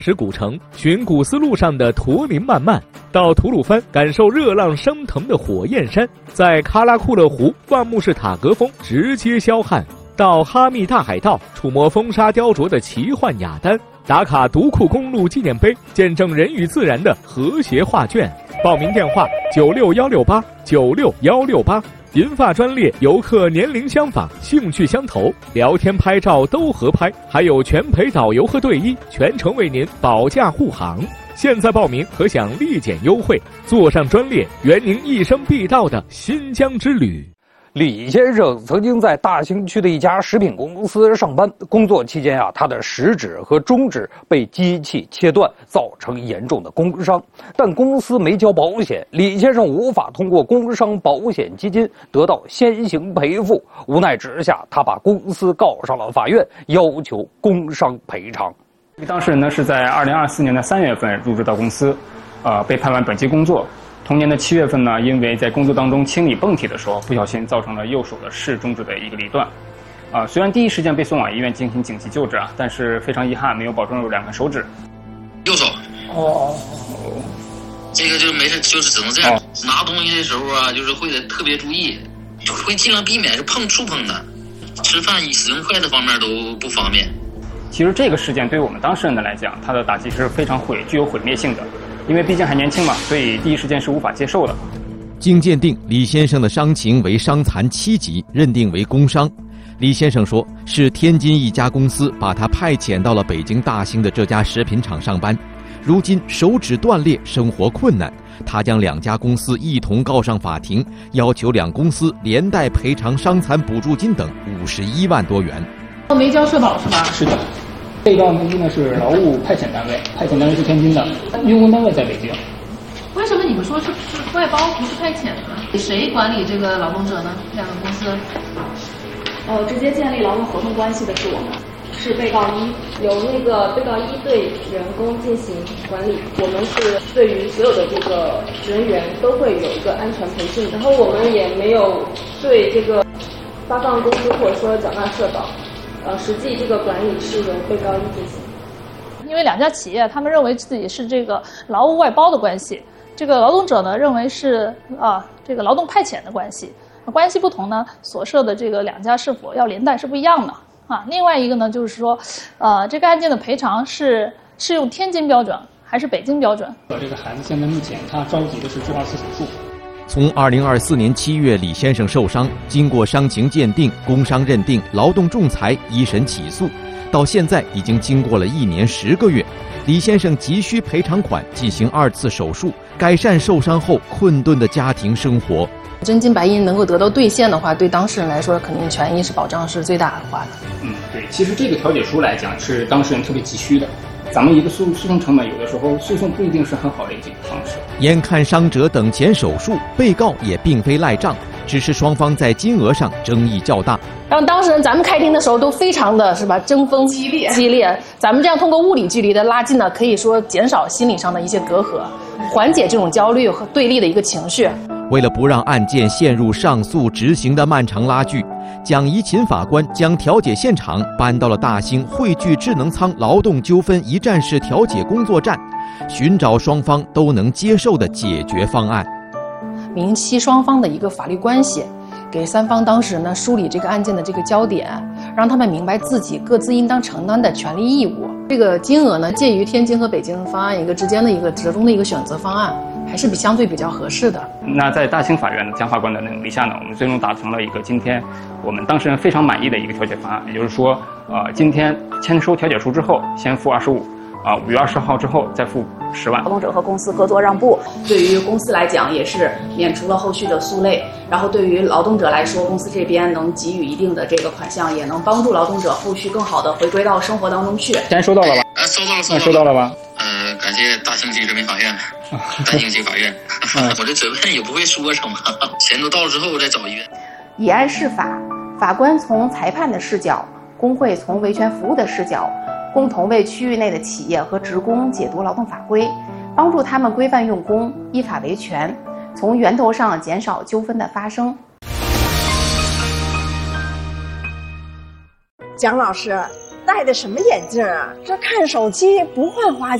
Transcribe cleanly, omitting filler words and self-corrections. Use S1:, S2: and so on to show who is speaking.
S1: 驶古城，寻古丝路上的驼铃漫漫，到吐鲁番感受热浪升腾的火焰山，在喀拉库勒湖放牧式塔格峰直接消汗，到哈密大海道触摸风沙雕琢的奇幻雅丹，打卡独库公路纪念碑，见证人与自然的和谐画卷。报名电话96168，96168。银发专列，游客年龄相仿，兴趣相投，聊天拍照都合拍，还有全陪导游和队医，全程为您保驾护航。现在报名可享立减优惠，坐上专列，圆您一生必到的新疆之旅。
S2: 李先生曾经在大兴区的一家食品公司上班，工作期间他的食指和中指被机器切断，造成严重的工伤。但公司没交保险，李先生无法通过工伤保险基金得到先行赔付。无奈之下，他把公司告上了法院，要求工伤赔偿。
S3: 当事人呢是在2024年的3月份入职到公司，被派完本期工作。同年的7月份呢，因为在工作当中清理泵体的时候，不小心造成了右手的视中指的一个离断。虽然第一时间被送往医院进行紧急救治但是非常遗憾，没有保证有2根手指。
S4: 右手。这个就没事，就是只能这样。拿东西的时候就是会得特别注意，会尽量避免是触碰的。吃饭使用筷子方面都不方便。
S3: 其实这个事件对于我们当事人的来讲，它的打击是非常具有毁灭性的。因为毕竟还年轻嘛，所以第一时间是无法接受的。
S5: 经鉴定，李先生的伤情为伤残7级，认定为工伤。李先生说，是天津一家公司把他派遣到了北京大兴的这家食品厂上班，如今手指断裂，生活困难，他将2家公司一同告上法庭，要求2公司连带赔偿伤残补助金等51万多元。
S6: 没交社保是吧？
S3: 是的。被告呢是劳务派遣单位，派遣单位是天津的，用工单位在北京。
S6: 为什么你们说是外包不是派遣呢？谁管理这个劳动者呢？2个公司？
S7: 直接建立劳动合同关系的是我们，是被告一，由那个被告一对员工进行管理。我们是对于所有的这个人员都会有一个安全培训，然后我们也没有对这个发放工资或者说缴纳社保。实际这个管理是由被告一进行。
S6: 因为2家企业他们认为自己是这个劳务外包的关系，这个劳动者呢认为是这个劳动派遣的关系。关系不同呢，所涉的这个2家是否要连带是不一样的另外一个呢就是说，这个案件的赔偿是适用天津标准还是北京标准？
S3: 这个孩子现在目前他着急的是做2次手术。
S5: 从2024年7月李先生受伤，经过伤情鉴定、工伤认定、劳动仲裁、一审起诉，到现在已经经过了1年10个月，李先生急需赔偿款进行2次手术，改善受伤后困顿的家庭生活。
S8: 真金白银能够得到兑现的话，对当事人来说肯定权益是保障是最大化的。
S3: 对，其实这个调解书来讲是当事人特别急需的。咱们一个诉讼成本，有的时候诉讼不一定是很好的一个解决方式。
S5: 眼看伤者等钱手术，被告也并非赖账，只是双方在金额上争议较大。
S8: 让当事人咱们开庭的时候都非常的争锋激烈。咱们这样通过物理距离的拉近呢，可以说减少心理上的一些隔阂，缓解这种焦虑和对立的一个情绪。
S5: 为了不让案件陷入上诉执行的漫长拉锯，蒋怡琴法官将调解现场搬到了大兴汇聚智能仓劳动纠纷一站式调解工作站，寻找双方都能接受的解决方案，
S8: 明晰双方的一个法律关系，给3方当事人呢梳理这个案件的这个焦点，让他们明白自己各自应当承担的权利义务。这个金额呢介于天津和北京方案之间的一个折中的一个选择方案，还是相对比较合适的。
S3: 那在大兴法院的蒋法官的努力下呢，我们最终达成了一个今天我们当事人非常满意的一个调解方案。也就是说，今天签收调解书之后，先付25，5月20号之后再付10万。
S7: 劳动者和公司合作让步，对于公司来讲也是免除了后续的诉累，然后对于劳动者来说，公司这边能给予一定的这个款项，也能帮助劳动者后续更好的回归到生活当中去。
S3: 钱收到了吧？收到了吧？
S4: 感谢大兴区人民法院。大兴区法院，我这嘴问也不会说什么，钱都到了之后再找医院。
S9: 以案释法，法官从裁判的视角，工会从维权服务的视角，共同为区域内的企业和职工解读劳动法规，帮助他们规范用工，依法维权，从源头上减少纠纷的发生。
S10: 蒋老师， 戴的什么眼镜啊？这看手机不换花镜。